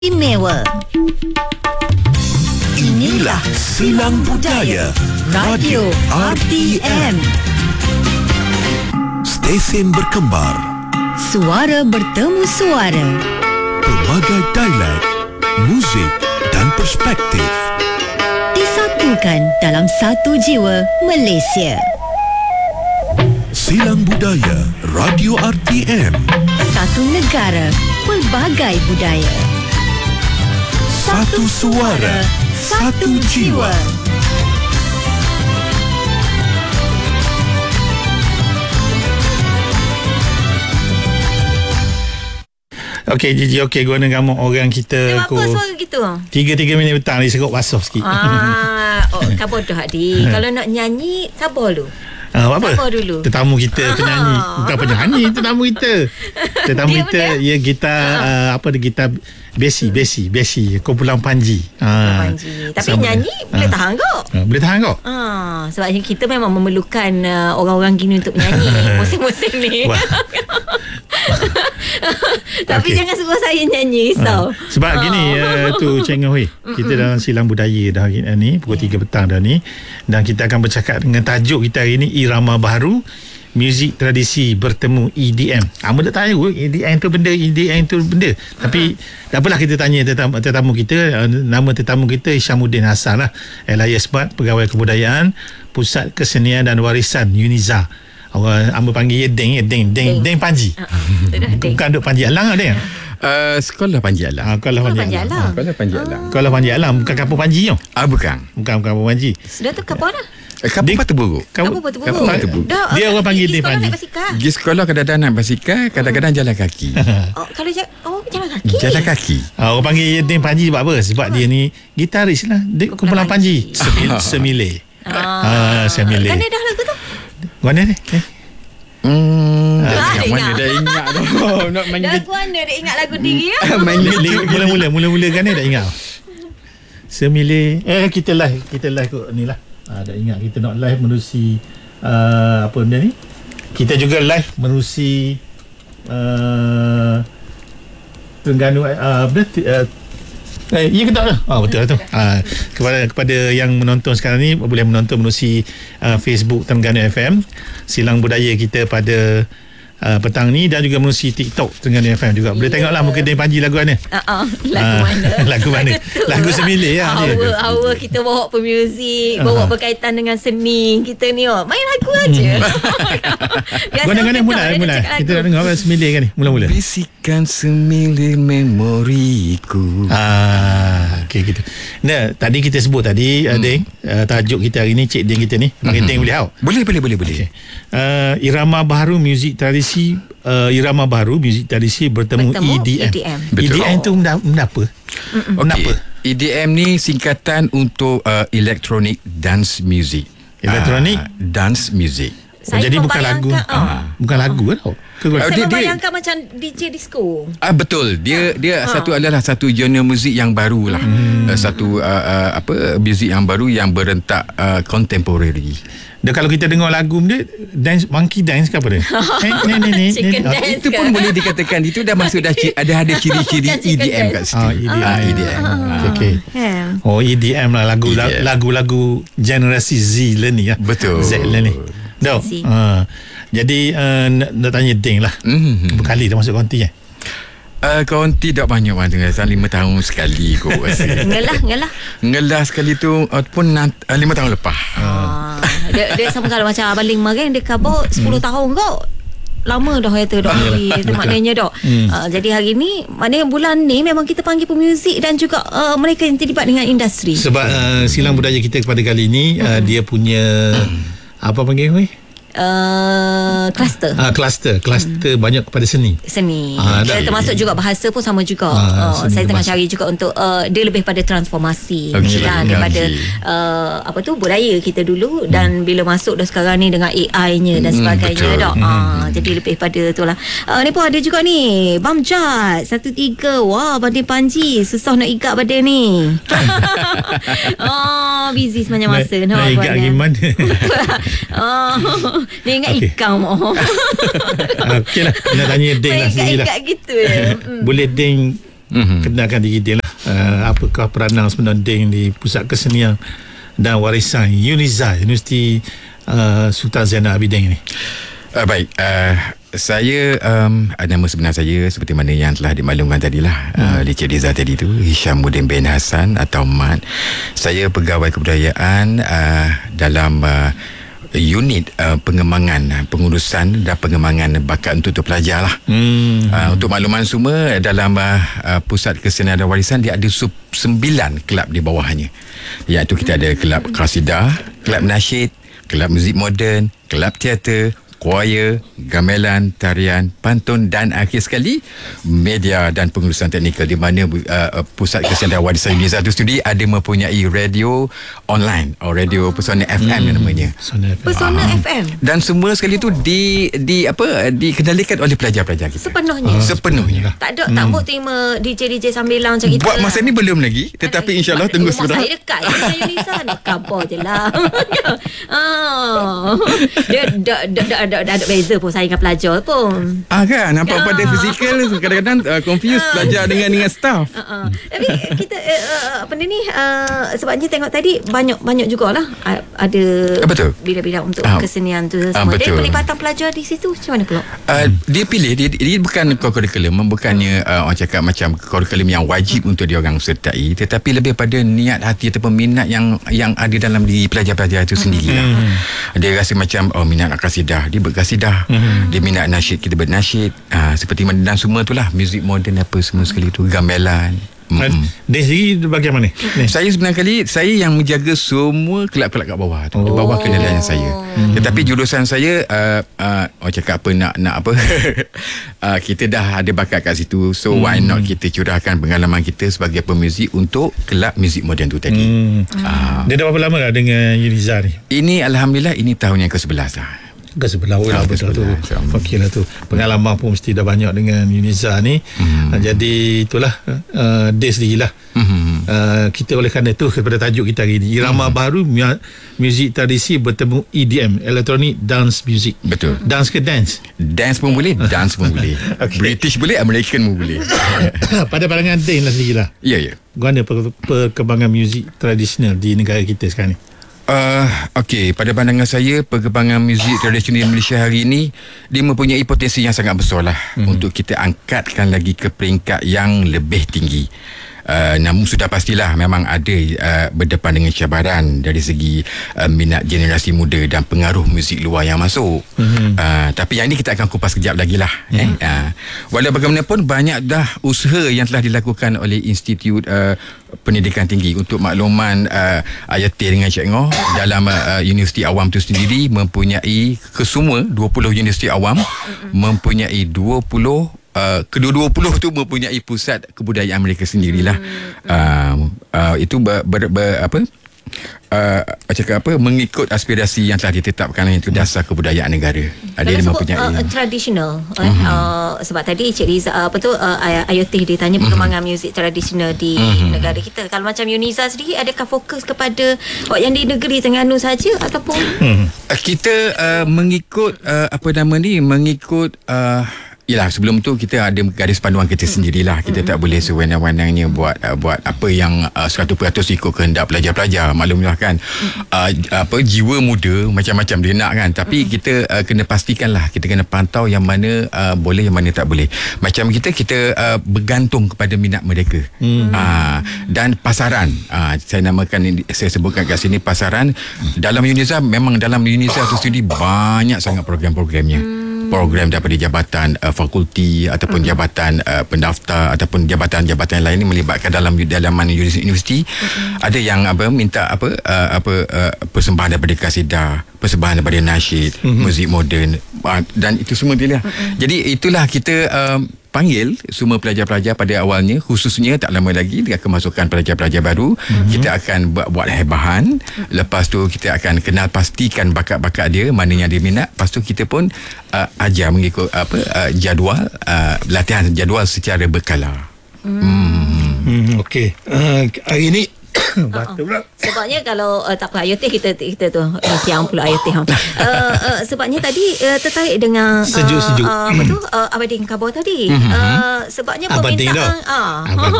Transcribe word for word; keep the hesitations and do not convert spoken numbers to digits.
Istimewa. Inilah Silang Budaya Radio R T M. Stesen berkembar, Suara bertemu suara, pelbagai dialek, muzik dan perspektif. disatukan dalam satu jiwa Malaysia. Silang Budaya Radio R T M. Satu negara, pelbagai budaya. Satu suara, satu jiwa. Okey, Gigi, okey, guna gamuk orang kita. Kenapa suara gitu? Tiga-tiga minit petang ni seruk basuh sikit. Ah, oh, kabar dah Adi. Kalau nak nyanyi, sabar dulu. Ah, apa? Sabar dulu. Tetamu kita Ah. penyanyi. Bukan penyanyi, tetamu kita. Tetamu Dia kita, benda? ya gitar, uh, apa dia, gitar besi, besi, besi. Kumpulan Panji. Ah. Panji. Tapi Sama nyanyi dia. boleh Ah. tahan kok. Ah, boleh tahan kok? Ah, sebab kita memang memerlukan uh, orang-orang gini untuk menyanyi musim-musim ni. Wah. Tapi Okey. jangan suruh saya nyanyi, risau. Ha. Sebab Ah. gini uh, tu Ceng Hui, kita dalam Silang Budaya dah hari ni pukul tiga petang dah ni, dan kita akan bercakap dengan tajuk kita hari ni Irama Baharu, muzik tradisi bertemu E D M. Apa tak tahu E D M tu benda, E D M tu benda. Tapi tak apalah, kita tanya tetamu, tetamu kita. uh, Nama tetamu kita Isyamuddin Hassan lah, alias Bat, Pegawai Kebudayaan Pusat Kesenian dan Warisan UNIZA. Orang amba panggil dia Deng, eh, Deng, Deng, Deng Panji. Bukan duk Panji Alang lah Deng. Uh, sekolah Panji Alam. Ah, kalau Panji Panji Alang. Alang. Sekolah Panji Alam. Kalau Panji Alam bukan kampung Panji tau. Ah, bukan. Bukan bukan kampung Panji. Sudah tu kapan dah? Eh, Kampung Batu Buruk. Kampung Batu Buruk. Kampung Batu Buruk. Dah, Dia ah, orang panggil pergi Deng sekolah Panji. naik basikal. Pergi sekolah kadang-kadang naik basikal, kadang-kadang jalan kaki. Oh, kalau ja- oh, jalan kaki. Jalan kaki. Ah, orang panggil dia Deng Panji sebab apa? Sebab dia ni gitaris lah. Dia kumpulan Panji. Semile. Semile. Ah, Semile. Kan dia dah lagu tu? Mana ni? Eh? Hmm, Ah, yang dia mana ingat. dah ingat tu. Nak main Dah git- mana dia ingat lagu diri ya? main Li- git- Mula-mula Mula-mula kan ni tak ingat. Semile. Eh kita live, kita live kot ni lah. Ah, dah ingat kita nak live menerusi uh, apa benda ni? Kita juga live menerusi uh, Terengganu uh, benda uh, Eh, ya ke tak lah? Ah, betul lah tu. Ah, kepada kepada yang menonton sekarang ni, boleh menonton menerusi uh, Facebook Terengganu F M, Silang Budaya kita pada uh, petang ni, dan juga menerusi TikTok Terengganu F M juga. Boleh Ya. tengoklah muka Deng Panji lagu mana. Uh, uh, lagu Ah, mana? lagu mana? tu. Lagu Semile lah dia. Our, our kita bawa pemuzik, bawa berkaitan dengan seni. Kita ni oh, main lagu aja. Biasa Guna guna kita mula tak ada mula. cakap Kita lagu. nak dengar apa Semile kan ni. Mula-mula. Bisikan semili memoriku. Ah, okey gitu. Nah, tadi kita sebut tadi hmm. uh, Deng, uh, tajuk kita hari ni, Cik Deng kita ni. Panggil Deng boleh tau. Boleh, boleh, boleh, boleh. Okay. Uh, Irama Baharu muzik tradisi, uh, Irama Baharu muzik tradisi bertemu, Bertemu E D M. E D M. Betul. E D M tu benda, benda apa? Benda apa? E D M ni singkatan untuk uh, Electronic Dance Music. Electronic? Ah, Dance Music. Oh, jadi bukan lagu. membayangkan, Ah, bukan lagu ke tau? Ke Ah, Saya dia- dia- membayangkan macam D J disco. Ah, betul. Dia dia satu adalah satu genre muzik yang baru lah. Hmm. Uh, satu uh, uh, apa muzik yang baru yang berentak uh, contemporary. Dan kalau kita dengar lagu dia, dance, monkey dance ke apa dia? Eh, ni ni ni. Chicken ni. dance. Itu pun boleh dikatakan itu dah masuk dah ci- ada ada ciri-ciri Bukan E D M chicken kat Ah, situ. E D M. Ah, E D M. Okey, okey. Yeah. Oh, E D M lah lagu E D M. lagu-lagu generasi Z lah ni ya. Betul. Z lah ni. Dok. Z. Ha. Jadi uh, nak, nak tanya Deng lah. Mhm. Berapa kali dah masuk konti eh? Uh, kawan tidak banyak mana lima tahun sekali kot rasa. Ngelah, ngelah. Ngelah sekali tu uh, pun uh, lima tahun lepas. Ah, dia, dia sama kalau macam Abang Ling Marang, dia cover sepuluh tahun kot. Lama dah kata dah hari itu maknanya dah. Hmm. Uh, jadi hari ni maknanya bulan ni memang kita panggil pemuzik dan juga uh, mereka yang terlibat dengan industri. Sebab uh, silang budaya kita kepada kali ni uh, dia punya apa panggil ni? Uh, cluster. Ah, kluster, kluster banyak kepada seni. Seni. Ah, Dia dah. termasuk juga bahasa pun sama juga. Ah, uh, seni saya tengah bahasa. cari juga untuk uh, dia lebih pada transformasi Okey, kan, okey. daripada uh, apa tu budaya kita dulu dan bila masuk dah sekarang ni dengan A I-nya dan Hmm, sebagainya betul. dah. Ah, jadi lebih pada tu lah. Uh, ni pun ada juga ni Bamjat satu tiga. Wah, Badin Panji susah nak ikat badan ni. Oh, busy sepanjang masa. Nak, nak ikat pergi mana? Oh, dia ingat Okey. ikan oh. Ah, Okey lah, nak tanya Deng lah sendiri lah. Ikat-ikat gitu ya. Mm. Boleh Deng Mm-hmm. Kenalkan diri dia lah. Uh, apakah peranan sebenar Ding di Pusat Kesenian dan Warisan UNIZA, Universiti uh, Sultan Zainal Abidin ni? Uh, baik, uh, saya um, nama sebenar saya seperti mana yang telah dimaklumkan tadilah, hmm. uh, Licik Riza tadi tu, Hishamuddin bin Hassan atau Mat. Saya pegawai kebudayaan uh, dalam uh, unit uh, pengembangan, pengurusan dan pengembangan bakat untuk pelajar lah. Hmm. Uh, untuk makluman semua, dalam uh, uh, Pusat Kesenian dan Warisan dia ada sub sembilan kelab di bawahnya. Iaitu kita ada kelab qasidah, kelab nasyid, kelab muzik moden, kelab teater, choir, gamelan, tarian, pantun dan akhir sekali media dan pengurusan teknikal, di mana uh, Pusat Kesenian dan Warisan UNIZA itu sendiri ada mempunyai radio online atau radio Pesona F M hmm. namanya. Pesona F M. Pesona Ah. F M. Dan semua sekali tu di di apa dikendalikan oleh pelajar-pelajar kita. Sepenuhnya. Ah, sepenuhnya. Tak ada, tak mau terima D J D J sambilan macam kita Buat lah. masa ni belum lagi, tetapi insya-Allah tunggu Rumah sebentar. saya dekat je dengan UNIZA ni. Kabar je lah. ah. Dia dah dah dah dah ada beza pun saya dengan pelajar pun. Ah kan, nampak Ya. pada fizikal kadang-kadang uh, confuse pelajar dengan dengan staff. Uh-uh. Tapi kita uh, apa ni uh, sebabnya tengok tadi banyak banyak jugalah uh, ada Betul. bidang-bidang untuk Ah. kesenian tu Ah, semua. Jadi betul. pelibatan pelajar di situ macam mana pula? Uh, dia pilih dia, dia bukan kurikulum, bukannya uh, orang cakap macam kurikulum yang wajib untuk dia orang sertai, tetapi lebih pada niat hati ataupun minat yang yang ada dalam diri pelajar-pelajar itu sendirilah. Hmm. Dia rasa macam oh minat nak qasidah, dia berqasidah. Hmm. Dia minat nasyid, kita bernasyid. Uh, seperti mana dan semua itulah, muzik moden apa semua sekali tu, gamelan. Mm-hmm. Dia sendiri bagaimana? Ni. Saya sebenarnya kali saya yang menjaga semua kelab-kelab kat bawah tu. Oh. Di bawah kendalian saya. Hmm. Tetapi jurusan saya uh, uh, orang cakap apa nak nak apa uh, kita dah ada bakat kat situ. So hmm. why not kita curahkan pengalaman kita sebagai pemuzik untuk kelab muzik moden tu tadi. Hmm. Uh, Dia dah berapa lama dah dengan UNIZA ni? ini alhamdulillah ini tahun yang ke sebelas lah. Ke sebelah oh lah ke betul tu. sebelah, Okey lah tu. Pengalaman pun mesti dah banyak dengan UNIZA ni. Hmm. Jadi itulah uh, dia sendirilah. Hmm. Uh, kita oleh kerana tu kepada tajuk kita hari ni, irama hmm. baru muzik tradisi bertemu E D M, electronic dance music. Betul. Dance ke dance? Dance pun boleh, dance pun boleh. Okay. British boleh, American pun boleh. Pada pandangan Dane lah sendirilah. Ya, ya. Bagaimana per- perkembangan muzik tradisional di negara kita sekarang ni? Uh, Okey, pada pandangan saya perkembangan muzik tradisional Malaysia hari ini dia mempunyai potensi yang sangat besar lah hmm. untuk kita angkatkan lagi ke peringkat yang lebih tinggi. Uh, namun sudah pastilah memang ada uh, berdepan dengan cabaran dari segi uh, minat generasi muda dan pengaruh muzik luar yang masuk. Mm-hmm. Uh, tapi yang ini kita akan kupas kejap lagi lah. Mm-hmm. Eh? Uh, walau bagaimanapun banyak dah usaha yang telah dilakukan oleh Institut uh, Pendidikan Tinggi. Untuk makluman uh, I T dengan Cik Ngoh, dalam uh, Universiti Awam tu sendiri mempunyai kesemua dua puluh Universiti Awam mm-hmm. mempunyai dua puluh Uh, kedua-dua puluh tu mempunyai pusat kebudayaan mereka sendirilah. Hmm. Uh, uh, itu ber, ber, ber, apa? Uh, cakap apa mengikut aspirasi yang telah ditetapkan, itu dasar kebudayaan negara. Ada yang mempunyai uh, tradisional uh, mm-hmm. uh, sebab tadi Cik Riza uh, apa tu uh, Ayotih dia tanya perkembangan mm-hmm. muzik tradisional di mm-hmm. negara kita. Kalau macam UNIZA sendiri, adakah fokus kepada oh, yang di negeri Terengganu saja ataupun mm-hmm. uh, kita uh, mengikut uh, apa nama ni mengikut uh, Yelah, sebelum tu kita ada garis panduan kita sendirilah. Kita tak boleh sewenang-wenangnya buat uh, buat apa yang uh, seratus peratus ikut kehendak pelajar-pelajar. Maklumlah kan, uh, apa jiwa muda macam-macam dia nak kan. Tapi kita uh, kena pastikanlah, kita kena pantau yang mana uh, boleh, yang mana tak boleh. Macam kita kita uh, bergantung kepada minat mereka. Hmm. Uh, dan pasaran. Uh, saya namakan, saya sebutkan kat sini pasaran. Dalam UNIZA, memang dalam UNIZA tu sendiri banyak sangat program-programnya. Hmm. Program daripada jabatan uh, fakulti ataupun uh-huh. jabatan uh, pendaftar ataupun jabatan-jabatan lain ini melibatkan dalam dalaman universiti. Uh-huh. Ada yang apa minta apa uh, apa uh, persembahan daripada qasidah, persembahan daripada nasyid, uh-huh. muzik moden, uh, dan itu semua dia. Uh-huh. Jadi itulah kita uh, panggil semua pelajar-pelajar pada awalnya, khususnya tak lama lagi dengan kemasukan pelajar-pelajar baru, mm-hmm. kita akan buat, buat hebahan. Lepas tu kita akan kenal pastikan bakat-bakat dia, mana yang dia minat. Lepas tu kita pun uh, ajar mengikut apa uh, jadual uh, latihan jadual secara berkala. Hmm. Hmm, okey. Uh, hari ini Batuk pula. Sebabnya kalau uh, tak apa I O T kita kita tu uh, siang pula I O T ha. Uh, uh, sebabnya tadi uh, tertarik dengan uh, Sejuk-sejuk. uh, apa tu uh, Abading Khabar tadi. Mhm. Uh, sebabnya Abading permintaan dah. ah Abading.